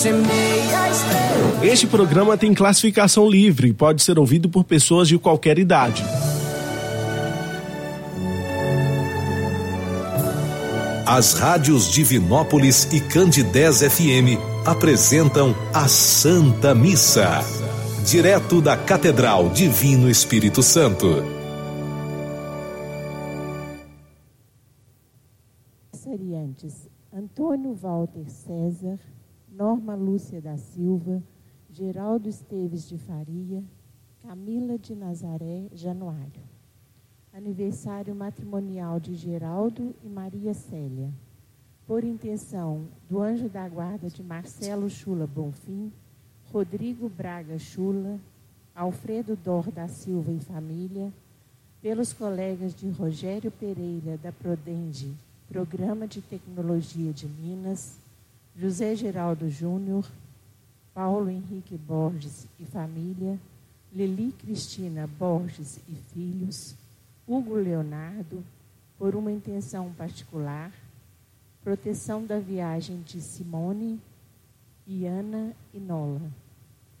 Este programa tem classificação livre e pode ser ouvido por pessoas de qualquer idade. As rádios Divinópolis e Candidez FM apresentam a Santa Missa, direto da Catedral Divino Espírito Santo. Aniversariantes: Antônio Walter César, Norma Lúcia da Silva, Geraldo Esteves de Faria, Camila de Nazaré Januário. Aniversário matrimonial de Geraldo e Maria Célia. Por intenção do anjo da guarda de Marcelo Chula Bonfim, Rodrigo Braga Chula, Alfredo Dor da Silva e família, pelos colegas de Rogério Pereira da Prodenge, Programa de Tecnologia de Minas, José Geraldo Júnior, Paulo Henrique Borges e família, Lili Cristina Borges e filhos, Hugo Leonardo, por uma intenção particular, proteção da viagem de Simone e Ana e Nola.